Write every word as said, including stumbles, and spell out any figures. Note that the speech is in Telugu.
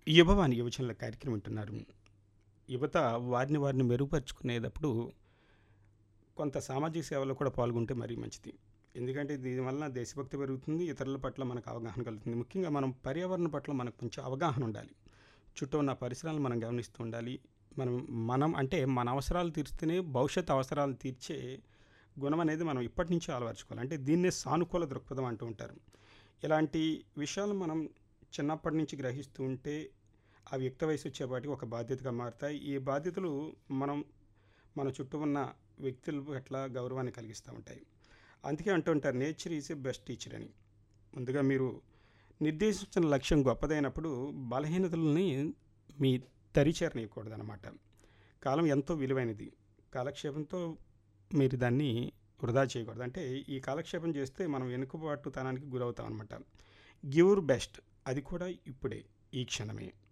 యువవాణి యువజనుల కార్యక్రమం వింటున్నారు. యువత వారిని వారిని మెరుగుపరుచుకునేటప్పుడు కొంత సామాజిక సేవలో కూడా పాల్గొంటే మరీ మంచిది. ఎందుకంటే దీనివలన దేశభక్తి పెరుగుతుంది. ఇతరుల పట్ల మనకు అవగాహన కలుగుతుంది. ముఖ్యంగా మనం పర్యావరణం పట్ల మనకు కొంచెం అవగాహన ఉండాలి. చుట్టూ ఉన్న పరిసరాలను మనం గమనిస్తూ ఉండాలి. మనం మనం అంటే మన అవసరాలు తీర్స్తేనే భవిష్యత్ అవసరాలు తీర్చే గుణం అనేది మనం ఇప్పటి నుంచే అలవర్చుకోవాలి. అంటే దీన్నే సానుకూల దృక్పథం అంటూ ఉంటారు. ఇలాంటి విషయాలు మనం చిన్నప్పటి నుంచి గ్రహిస్తూ ఉంటే అవి యుక్త వయసు వచ్చేపాటికి ఒక బాధ్యతగా మారుతాయి. ఈ బాధ్యతలు మనం మన చుట్టూ ఉన్న వ్యక్తుల పట్ల గౌరవాన్ని కలిగిస్తూ ఉంటాయి. అందుకే అంటూ ఉంటారు, nature is a best teacher అని. ముందుగా మీరు నిర్దేశించిన లక్ష్యం గొప్పదైనప్పుడు బలహీనతలని మీ తరిచేరనీయకూడదనమాట. కాలం ఎంతో విలువైనది. కాలక్షేపంతో మీరు దాన్ని వృధా చేయకూడదు. అంటే ఈ కాలక్షేపం చేస్తే మనం వెనుకబాటుతనానికి గురవుతాం అనమాట. గివ్ యువర్ బెస్ట్, అది కూడా ఇప్పుడే, ఈ క్షణమే.